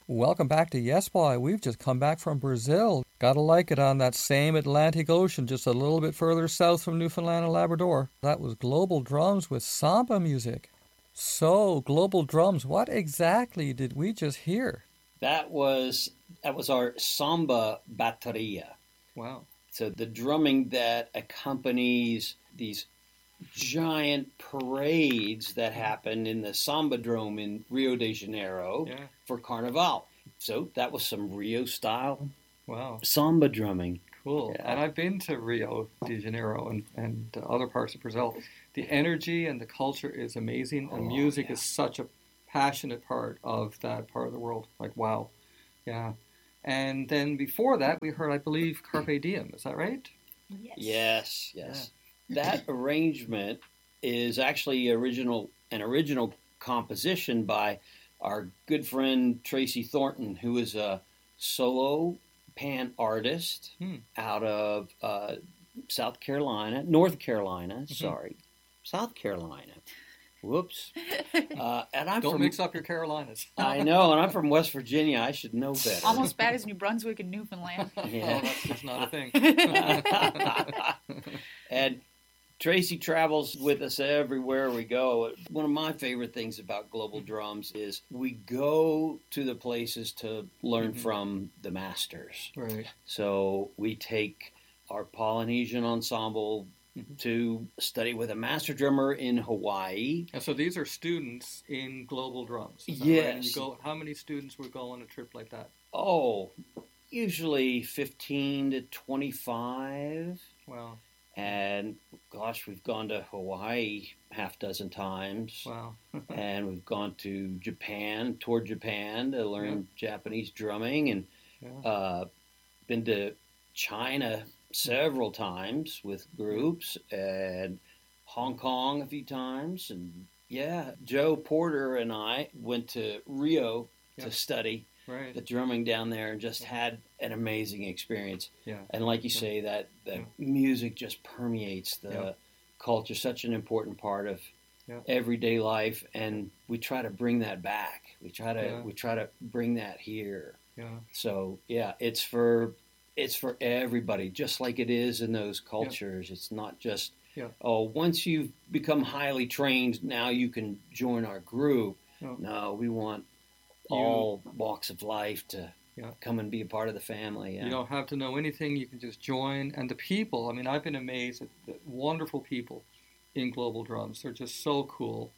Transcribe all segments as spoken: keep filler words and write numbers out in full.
Welcome back to Yes Boy. We've just come back from Brazil. Gotta like it on that same Atlantic Ocean, just a little bit further south from Newfoundland and Labrador. That was Global Drums with samba music. So, Global Drums, what exactly did we just hear? That was that was our samba bateria. Wow. So the drumming that accompanies these giant parades that happen in the Samba Dome in Rio de Janeiro Yeah. for Carnival. So that was some Rio style Wow. samba drumming. Cool. Yeah. And I've been to Rio de Janeiro and, and uh, other parts of Brazil. The energy and the culture is amazing, and Oh, music yeah. is such a passionate part of that part of the world. Like, wow. Yeah. And then before that, we heard, I believe, Carpe Diem. Is that right? Yes. Yes, yes. That arrangement is actually original an original composition by our good friend Tracy Thornton, who is a solo pan artist Hmm. out of uh, South Carolina, North Carolina, Mm-hmm. sorry, South Carolina. Whoops. Uh, and I'm Don't from, mix up your Carolinas. I know, and I'm from West Virginia. I should know better. Almost bad as New Brunswick and Newfoundland. Oh, Yeah. that's just not a thing. And Tracy travels with us everywhere we go. One of my favorite things about Global Drums is we go to the places to learn Mhm. from the masters. Right. So we take our Polynesian ensemble Mhm. to study with a master drummer in Hawaii. And so these are students in Global Drums. Is that Yes. Right? And you go, how many students would go on a trip like that? Oh, usually fifteen to twenty-five. Wow. And gosh, we've gone to Hawaii half dozen times. Wow. And we've gone to Japan, toured Japan to learn Japanese drumming, and Yeah. uh, been to China several times with groups, and Hong Kong a few times. And yeah, Joe Porter and I went to Rio Yeah. to study Right. the drumming down there and just had an amazing experience. Yeah. And like you Yeah. say, that the Yeah. music just permeates the Yeah. culture, such an important part of Yeah. everyday life, and we try to bring that back. We try to Yeah. we try to bring that here. Yeah. So yeah, it's for it's for everybody, just like it is in those cultures. It's not just Yeah. oh, once you've become highly trained, now you can join our group. No. No, we want You- all walks of life to Yeah. come and be a part of the family. Yeah. You don't have to know anything. You can just join. And the people, I mean, I've been amazed at the wonderful people in Global Drums. They're just so cool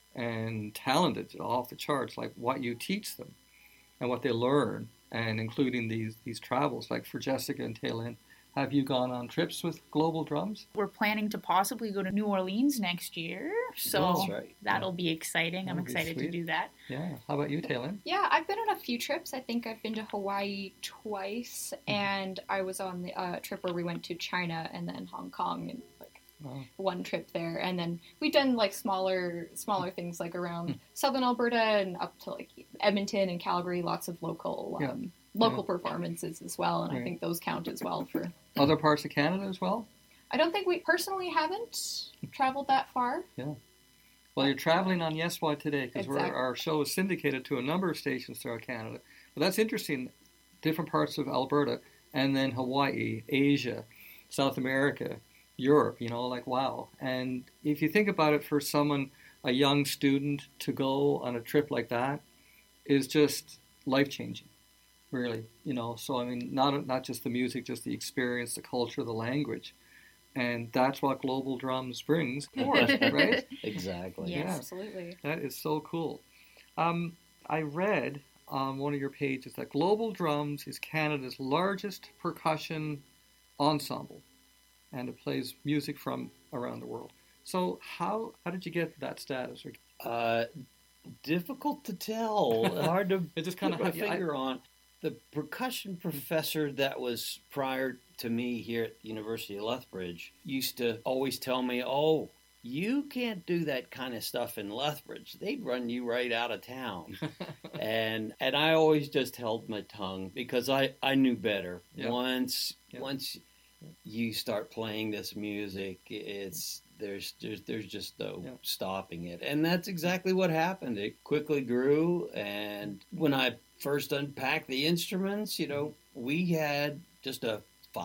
and talented, off the charts, like what you teach them and what they learn, and including these, these travels. Like for Jessica and Taylin, have you gone on trips with Global Drums? We're planning to possibly go to New Orleans next year, so That's right. that'll be exciting. I'm That'll be excited to sweet. do that. Yeah. How about you, Taylin? Yeah, I've been on a few trips. I think I've been to Hawaii twice, and I was on the uh, trip where we went to China and then Hong Kong, and like Wow. one trip there. And then we've done like smaller, smaller things like around southern Alberta and up to like Edmonton and Calgary. Lots of local, Yeah. um, local performances as well, and Right. I think those count as well for. Other parts of Canada as well? I don't think we personally haven't traveled that far. Well, you're traveling on Yes Why today because Exactly. our show is syndicated to a number of stations throughout Canada. But that's interesting. Different parts of Alberta, and then Hawaii, Asia, South America, Europe. You know, like wow. And if you think about it, for someone, a young student, to go on a trip like that is just life changing. Really, you know. So I mean, not not just the music, just the experience, the culture, the language. And that's what Global Drums brings for us, right? Exactly. Yes. Yeah. Absolutely. That is so cool. Um, I read on one of your pages that Global Drums is Canada's largest percussion ensemble, and it plays music from around the world. So how how did you get that status? Or- Uh, difficult to tell. Hard to It just kind put of my finger on. The percussion professor that was prior to me here at the University of Lethbridge used to always tell me, "Oh, you can't do that kind of stuff in Lethbridge. They'd run you right out of town." and and I always just held my tongue because I, I knew better. Yeah. Once Yeah. once you start playing this music, it's there's there's there's just no Yeah. stopping it. And that's exactly what happened. It quickly grew, and when I first unpacked the instruments, you know, we had just a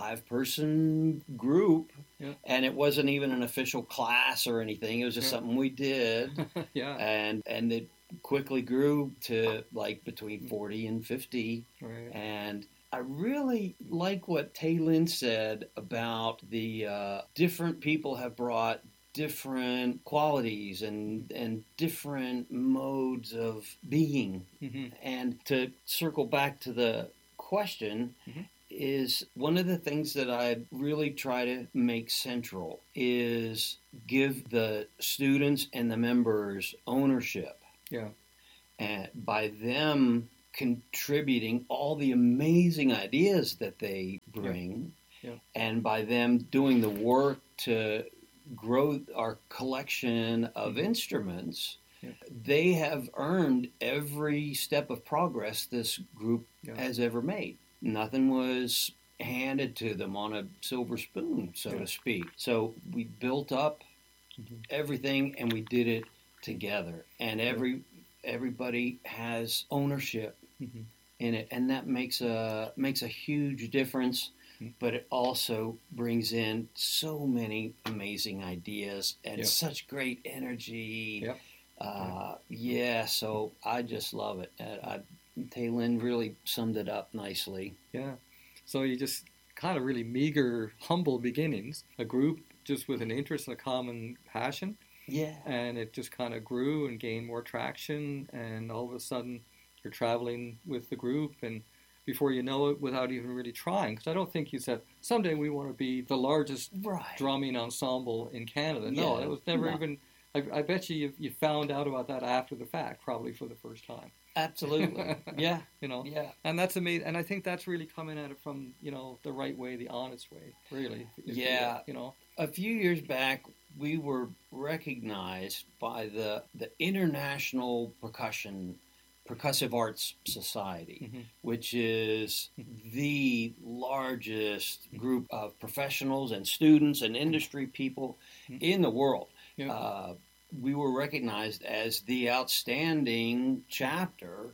five-person group, Yeah. and it wasn't even an official class or anything. It was just Yeah. something we did, Yeah. and and it quickly grew to like between forty and fifty. Right. And I really like what Tay Lin said about the uh, different people have brought different qualities and and different modes of being. hmm And to circle back to the question, Mhm. is one of the things that I really try to make central is give the students and the members ownership. Yeah. And by them contributing all the amazing ideas that they bring, Yeah. Yeah. and by them doing the work to grow our collection of Mhm. instruments, Yeah. they have earned every step of progress this group Yeah. has ever made. Nothing was handed to them on a silver spoon, so Yeah. to speak. So we built up Mhm. everything and we did it together. And every everybody has ownership Mhm. in it, and that makes a makes a huge difference. Mhm. But it also brings in so many amazing ideas and Yep. such great energy. Yep. Uh, yeah, so I just love it. And I, Tay Lin really summed it up nicely. Yeah. So you just kind of really meager, humble beginnings, a group just with an interest and a common passion, Yeah. and it just kind of grew and gained more traction, and all of a sudden you're traveling with the group, and before you know it, without even really trying, because I don't think you said, someday we want to be the largest Right. drumming ensemble in Canada. No, Yeah, it was never no. even, I, I bet you, you you found out about that after the fact, probably for the first time. Absolutely. Yeah. You know, Yeah. and that's amazing, and I think that's really coming at it from, you know, the right way, the honest way, really. if you Yeah. will, You know, A few years back, we were recognized by the the International Percussion Percussive Arts Society, Mhm. which is Mhm. the largest group of professionals and students and industry people Mhm. in the world. Yeah. Uh, we were recognized as the outstanding chapter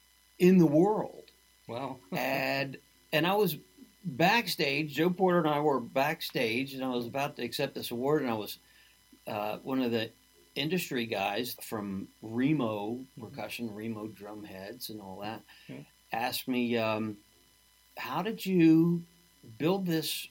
in the world. Wow. and and I was backstage. Joe Porter and I were backstage, and I was about to accept this award, and I was uh, one of the industry guys from Remo Percussion, Remo drum heads, and all that. Yeah. Asked me, um, "How did you build this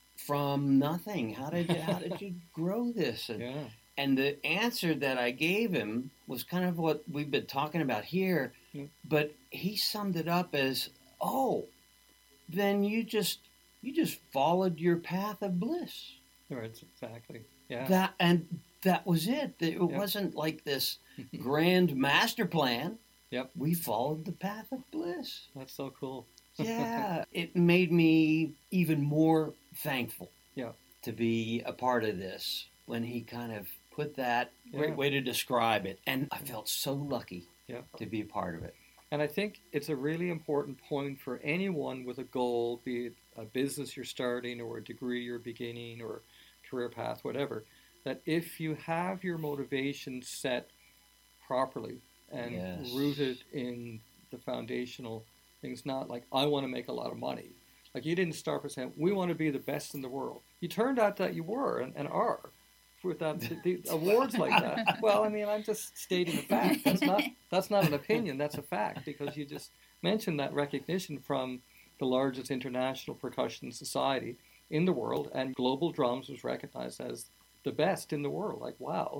from nothing? How did you, how did you grow this?" And, Yeah. and the answer that I gave him was kind of what we've been talking about here, Yeah. but he summed it up as, "Oh, then you just you just followed your path of bliss." Right. Exactly. Yeah. That and that was it. It Yep. wasn't like this grand master plan. Yep. We followed the path of bliss. That's so cool. Yeah, it made me even more thankful. Yeah. To be a part of this when he kind of put that great Yeah. way to describe it, and I felt so lucky Yeah. to be a part of it. And I think it's a really important point for anyone with a goal, be it a business you're starting or a degree you're beginning or career path, whatever, that if you have your motivation set properly and Yes. rooted in the foundational things, not like, I want to make a lot of money. Like, you didn't start by saying, we want to be the best in the world. You turned out that you were and, and are. With that, the, the awards like that. Well, I mean, I'm just stating a fact. That's not that's not an opinion. That's a fact, because you just mentioned that recognition from the largest international percussion society in the world, and Global Drums was recognized as the best in the world. Like, wow.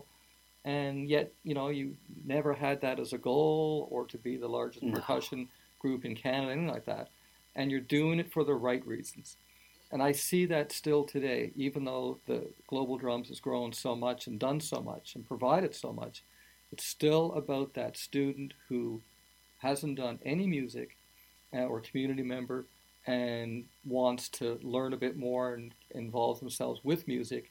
And yet, you know, you never had that as a goal or to be the largest No. percussion group in Canada, anything like that. And you're doing it for the right reasons. And I see that still today, even though the Global Drums has grown so much and done so much and provided so much, it's still about that student who hasn't done any music uh, or community member and wants to learn a bit more and involve themselves with music,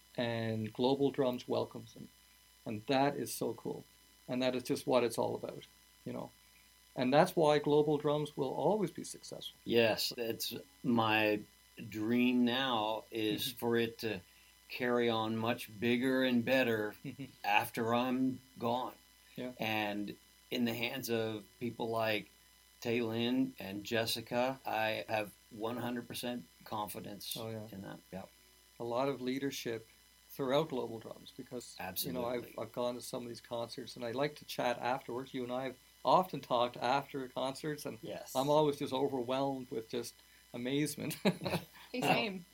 and Global Drums welcomes them. And that is so cool. And that is just what it's all about, you know. And that's why Global Drums will always be successful. Yes, it's my dream now is Mhm. for it to carry on much bigger and better after I'm gone. Yeah. And in the hands of people like Taylin and Jessica, I have one hundred percent confidence Oh, yeah. in that. Yeah, A lot of leadership throughout Global Drums because, absolutely. you know, I've, I've gone to some of these concerts and I like to chat afterwards. You and I have often talked after concerts, and Yes. I'm always just overwhelmed with just amazement. Hey, same.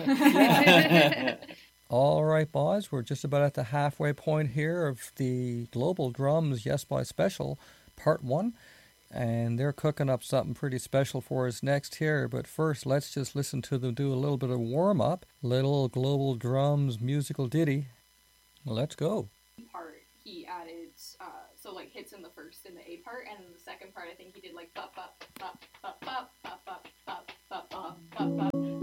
All right, boys, we're just about at the halfway point here of the Global Drums Yes Boy Special, Part one. And they're cooking up something pretty special for us next here. But first, let's just listen to them do a little bit of warm-up. Little Global Drums musical ditty. Let's go. Part he added, uh, so like hits in the first in the A part, and in the second part I think he did like bop bop bop bop bop bop bop bop bop bop bop bop.